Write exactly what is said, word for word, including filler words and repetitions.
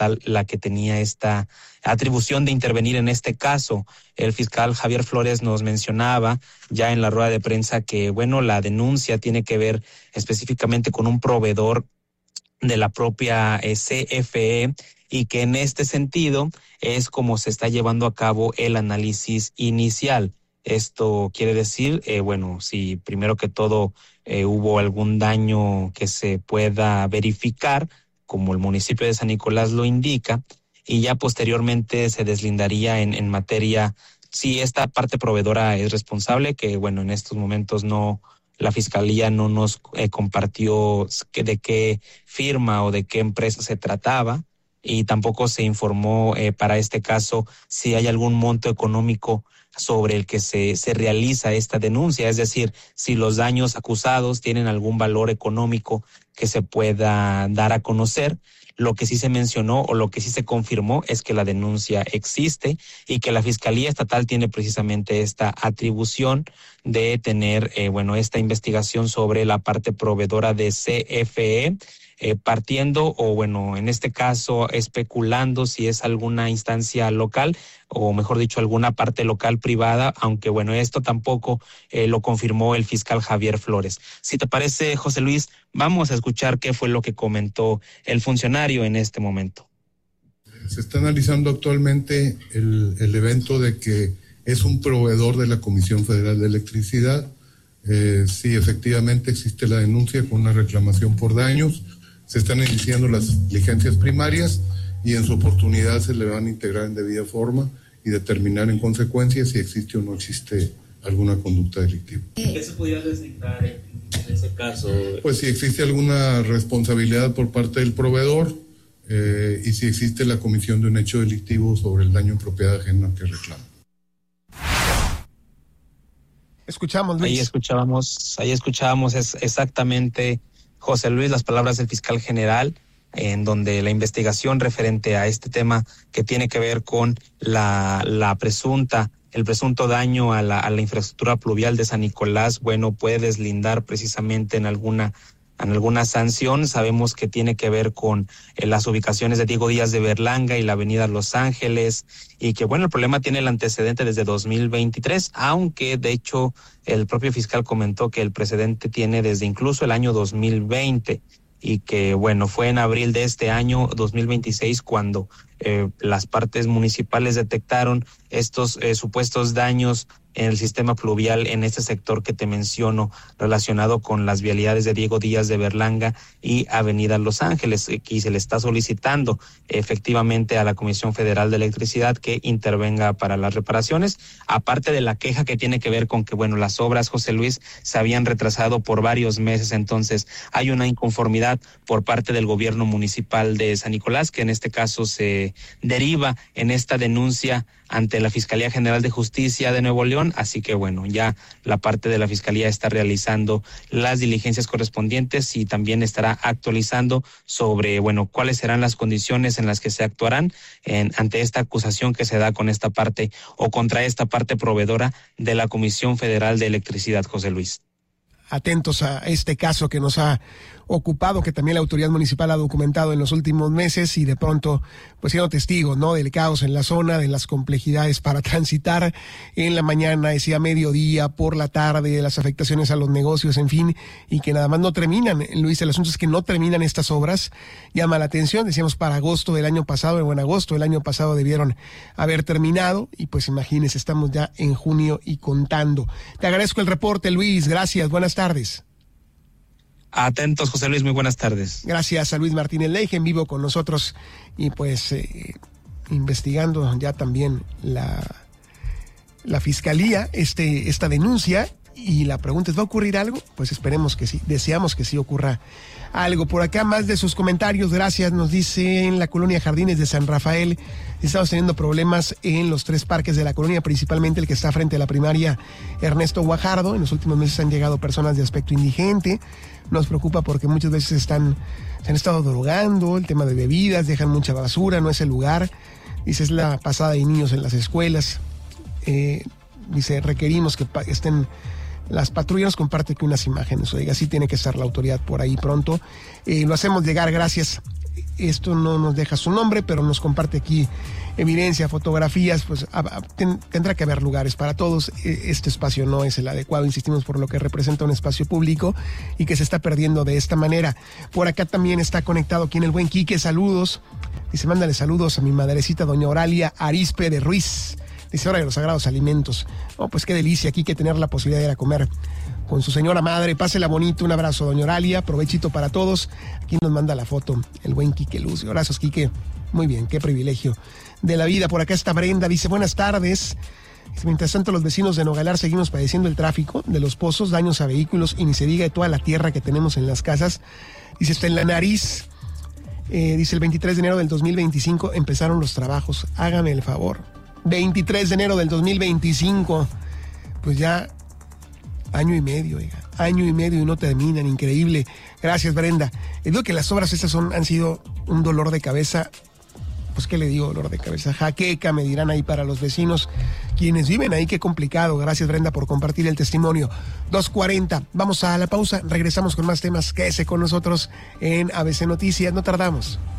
estatal la que tenía esta atribución de intervenir en este caso. El fiscal Javier Flores nos mencionaba ya en la rueda de prensa que, bueno, la denuncia tiene que ver específicamente con un proveedor de la propia eh, C F E, y que en este sentido es como se está llevando a cabo el análisis inicial. Esto quiere decir, eh, bueno, si primero que todo eh, hubo algún daño que se pueda verificar, como el municipio de San Nicolás lo indica, y ya posteriormente se deslindaría en, en materia si esta parte proveedora es responsable, que bueno, en estos momentos no, la Fiscalía no nos eh, compartió que, de qué firma o de qué empresa se trataba, y tampoco se informó eh, para este caso si hay algún monto económico sobre el que se, se realiza esta denuncia, es decir, si los daños acusados tienen algún valor económico que se pueda dar a conocer. Lo que sí se mencionó o lo que sí se confirmó es que la denuncia existe y que la Fiscalía Estatal tiene precisamente esta atribución de tener, eh, bueno, esta investigación sobre la parte proveedora de C F E, eh, partiendo o, bueno, en este caso especulando si es alguna instancia local o, mejor dicho, alguna parte local privada, aunque, bueno, esto tampoco eh, lo confirmó el fiscal Javier Flores. Si te parece, José Luis, vamos a escuchar qué fue lo que comentó el funcionario en este momento. Se está analizando actualmente el, el evento de que es un proveedor de la Comisión Federal de Electricidad. Eh, sí, efectivamente existe la denuncia con una reclamación por daños. Se están iniciando las diligencias primarias y en su oportunidad se le van a integrar en debida forma y determinar en consecuencia si existe o no existe alguna conducta delictiva. ¿Qué se podría deslindar en, en ese caso? Pues si existe alguna responsabilidad por parte del proveedor eh, y si existe la comisión de un hecho delictivo sobre el daño en propiedad ajena que reclama. Escuchamos, Luis. Ahí escuchábamos, ahí escuchábamos es exactamente, José Luis, las palabras del fiscal general, en donde la investigación referente a este tema que tiene que ver con la, la presunta, el presunto daño a la, a la infraestructura pluvial de San Nicolás, bueno, puede deslindar precisamente en alguna, en alguna sanción. Sabemos que tiene que ver con eh, las ubicaciones de Diego Díaz de Berlanga y la avenida Los Ángeles, y que, bueno, el problema tiene el antecedente desde dos mil veintitrés, aunque de hecho el propio fiscal comentó que el precedente tiene desde incluso el año dos mil veinte, y que, bueno, fue en abril de este año dos mil veintiséis cuando eh, las partes municipales detectaron estos eh, supuestos daños en el sistema pluvial en este sector que te menciono, relacionado con las vialidades de Diego Díaz de Berlanga y avenida Los Ángeles, y se le está solicitando efectivamente a la Comisión Federal de Electricidad que intervenga para las reparaciones, aparte de la queja que tiene que ver con que, bueno, las obras, José Luis, se habían retrasado por varios meses. Entonces hay una inconformidad por parte del gobierno municipal de San Nicolás, que en este caso se deriva en esta denuncia ante la Fiscalía General de Justicia de Nuevo León. Así que, bueno, ya la parte de la Fiscalía está realizando las diligencias correspondientes y también estará actualizando sobre, bueno, cuáles serán las condiciones en las que se actuarán en, ante esta acusación que se da con esta parte o contra esta parte proveedora de la Comisión Federal de Electricidad, José Luis. Atentos a este caso que nos ha ocupado, que también la autoridad municipal ha documentado en los últimos meses, y de pronto pues siendo testigos, ¿no?, del caos en la zona, de las complejidades para transitar en la mañana, decía mediodía, por la tarde, de las afectaciones a los negocios, en fin, y que nada más no terminan. Luis, el asunto es que no terminan estas obras. Llama la atención, decíamos para agosto del año pasado, o en agosto del año pasado debieron haber terminado, y pues imagínense, estamos ya en junio y contando. Te agradezco el reporte, Luis, gracias, buenas tardes. Atentos, José Luis, muy buenas tardes. Gracias a Luis Martínez Leija, en vivo con nosotros, y pues eh, investigando ya también la, la fiscalía este esta denuncia, y la pregunta es, ¿va a ocurrir algo? Pues esperemos que sí, deseamos que sí ocurra algo. Por acá más de sus comentarios, gracias, nos dice en la colonia Jardines de San Rafael, estamos teniendo problemas en los tres parques de la colonia, principalmente el que está frente a la primaria Ernesto Guajardo. En los últimos meses han llegado personas de aspecto indigente. Nos preocupa porque muchas veces están, se han estado drogando, el tema de bebidas, dejan mucha basura, no es el lugar. Dice, es la pasada de niños en las escuelas. Eh, dice, requerimos que pa- estén las patrullas. Nos comparte que unas imágenes, oiga, sí tiene que estar la autoridad por ahí pronto. Eh, lo hacemos llegar, gracias Esto no nos deja su nombre, pero nos comparte aquí evidencia, fotografías, pues a, a, ten, tendrá que haber lugares para todos. Este espacio no es el adecuado, insistimos, por lo que representa un espacio público y que se está perdiendo de esta manera. Por acá también está conectado aquí en el buen Quique, saludos. Dice, mándale saludos a mi madrecita, doña Oralia Arispe de Ruiz. Dice, hora de los sagrados alimentos. Oh, pues qué delicia aquí que tener la posibilidad de ir a comer con su señora madre. Pásela bonito, un abrazo, doña Oralia, provechito para todos. Aquí nos manda la foto el buen Quique Luz. Abrazos, Quique. Muy bien, qué privilegio de la vida. Por acá está Brenda, dice, buenas tardes. Dice, mientras tanto, los vecinos de Nogalar seguimos padeciendo el tráfico de los pozos, daños a vehículos y ni se diga de toda la tierra que tenemos en las casas. Dice, está en la nariz. Eh, dice, el veintitrés de enero del dos mil veinticinco empezaron los trabajos. Hágame el favor. veintitrés de enero del dos mil veinticinco. Pues ya año y medio, oiga. Año y medio y no terminan. Increíble. Gracias, Brenda. Les digo que las obras estas son, han sido un dolor de cabeza. Pues, ¿qué le digo? Dolor de cabeza. Jaqueca, me dirán ahí para los vecinos. Quienes viven ahí, qué complicado. Gracias, Brenda, por compartir el testimonio. dos cuarenta. Vamos a la pausa. Regresamos con más temas. Quédese con nosotros en A B C Noticias. No tardamos.